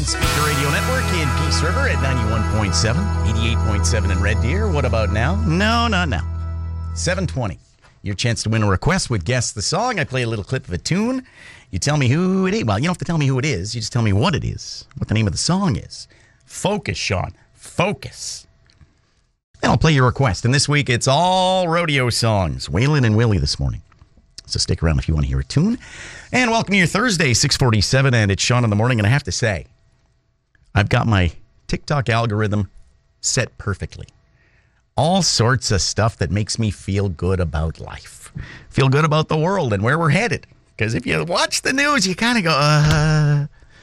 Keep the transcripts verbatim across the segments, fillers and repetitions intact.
Windspeaker Radio Network in Peace River at ninety-one point seven, eighty-eight point seven in Red Deer. What about now? No, not now. seven twenty. Your chance to win a request with Guess the Song. I play a little clip of a tune. You tell me who it is. Well, you don't have to tell me who it is. You just tell me what it is, what the name of the song is. Focus, Sean. Focus. And I'll play your request. And this week, it's all rodeo songs. Waylon and Willie this morning. So stick around if you want to hear a tune. And welcome to your Thursday, six forty-seven, and it's Sean in the morning. And I have to say, I've got my TikTok algorithm set perfectly. All sorts of stuff that makes me feel good about life. Feel good about the world and where we're headed. Because if you watch the news, you kind of go, uh...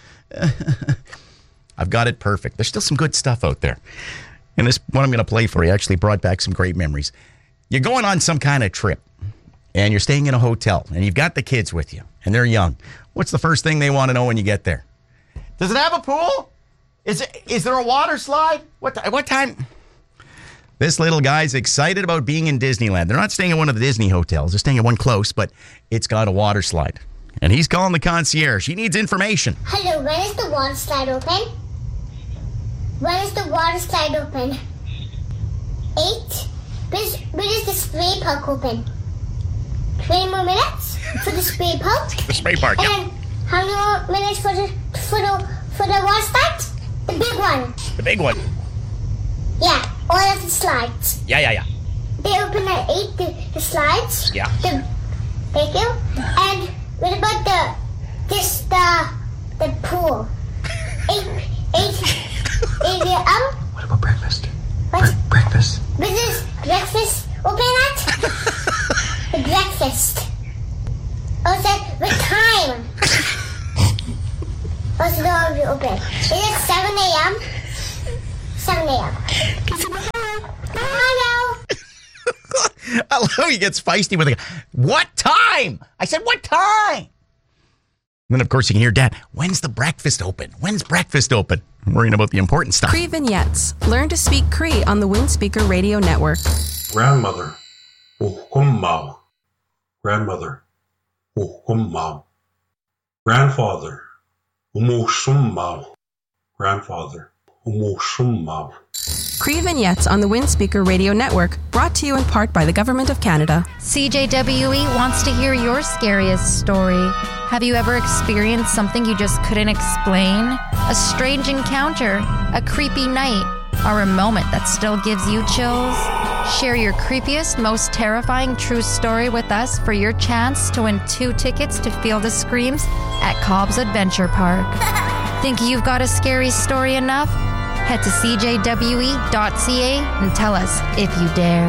I've got it perfect. There's still some good stuff out there. And this one I'm going to play for you actually brought back some great memories. You're going on some kind of trip. And you're staying in a hotel, and you've got the kids with you, and they're young. What's the first thing they want to know when you get there? Does it have a pool? Is it, is there a water slide? What what time? This little guy's excited about being in Disneyland. They're not staying at one of the Disney hotels. They're staying at one close, but it's got a water slide. And he's calling the concierge. He needs information. Hello, when is the water slide open? When is the water slide open? Eight? When is, when is the spray park open? twenty more minutes for the spray park. The spray park, yeah. And how many more minutes for the for the for the water slide? The big one. The big one. Yeah, all of the slides. Yeah, yeah, yeah. They open at eight. The, the slides. Yeah. The, thank you. And what about the this the the pool? Eight eight eight um. What about breakfast? What? Bre- breakfast. When is breakfast open at? The breakfast. Oh, that the time. What's the door open? Is it seven a.m.? seven a.m. Hello. I love how he gets feisty with it. What time? I said, what time? And then, of course, you can hear Dad, when's the breakfast open? When's breakfast open? I'm worrying about the important stuff. Cree Vignettes. Learn to speak Cree on the Windspeaker Radio Network. Grandmother. Uhummau. Grandmother. Uhummau. Grandfather. Umusummau. Grandfather. Umusummau. Cree Vignettes on the Windspeaker Radio Network, brought to you in part by the Government of Canada. C J W E wants to hear your scariest story. Have you ever experienced something you just couldn't explain? A strange encounter, a creepy night, or a moment that still gives you chills? Share your creepiest, most terrifying true story with us for your chance to win two tickets to Field of Screams at Cobb's Adventure Park. Think you've got a scary story enough? Head to c j w e dot c a and tell us if you dare.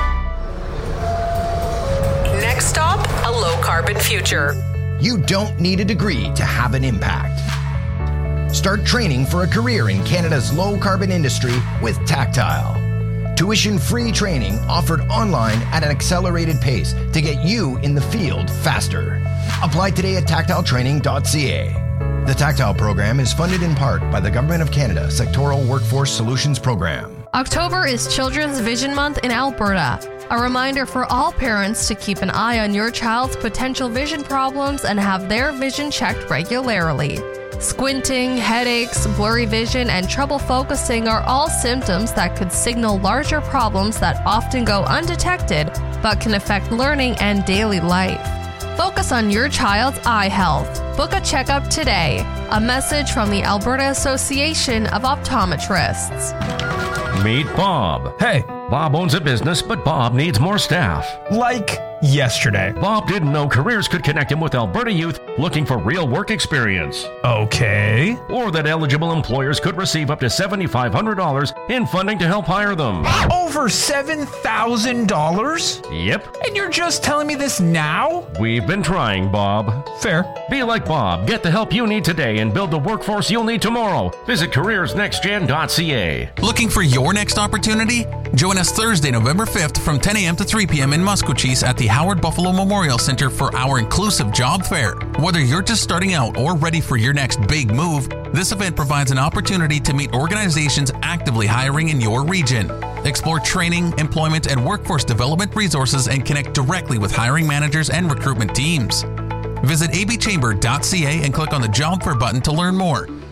Next stop, a low-carbon future. You don't need a degree to have an impact. Start training for a career in Canada's low-carbon industry with Tactile. Tuition-free training offered online at an accelerated pace to get you in the field faster. Apply today at tactile training dot c a. The Tactile program is funded in part by the Government of Canada Sectoral Workforce Solutions Program. October is Children's Vision Month in Alberta. A reminder for all parents to keep an eye on your child's potential vision problems and have their vision checked regularly. Squinting, headaches, blurry vision, and trouble focusing are all symptoms that could signal larger problems that often go undetected but can affect learning and daily life. Focus on your child's eye health. Book a checkup today. A message from the Alberta Association of Optometrists. Meet Bob. Hey. Bob owns a business, but Bob needs more staff. Like yesterday. Bob didn't know careers could connect him with Alberta youth looking for real work experience. Okay. Or that eligible employers could receive up to seven thousand five hundred dollars in funding to help hire them. Over seven thousand dollars? Yep. And you're just telling me this now? We've been trying, Bob. Fair. Be like Bob. Get the help you need today and build the workforce you'll need tomorrow. Visit careers next gen dot c a. Looking for your next opportunity? Join us Thursday, November fifth from ten a.m. to three p.m. in Musqueam at the Howard Buffalo Memorial Center for our inclusive job fair. Whether you're just starting out or ready for your next big move, this event provides an opportunity to meet organizations actively hiring in your region. Explore training, employment, and workforce development resources and connect directly with hiring managers and recruitment teams. Visit a b chamber dot c a and click on the job fair button to learn more.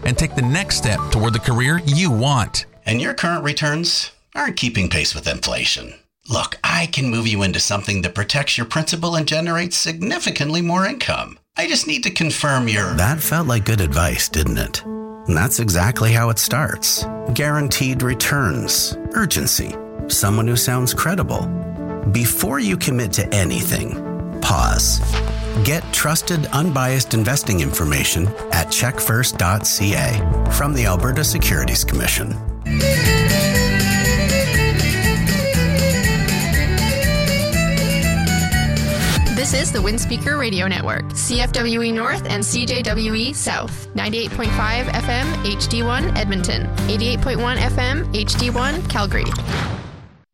and take the next step toward the career you want. And your current returns aren't keeping pace with inflation. Look, I can move you into something that protects your principal and generates significantly more income. I just need to confirm your... That felt like good advice, didn't it? And that's exactly how it starts. Guaranteed returns. Urgency. Someone who sounds credible. Before you commit to anything, pause. Get trusted, unbiased investing information at check first dot c a from the Alberta Securities Commission. This is the Windspeaker Radio Network, C F W E North and C J W E South, ninety-eight point five F M H D one Edmonton, eighty-eight point one F M H D one Calgary.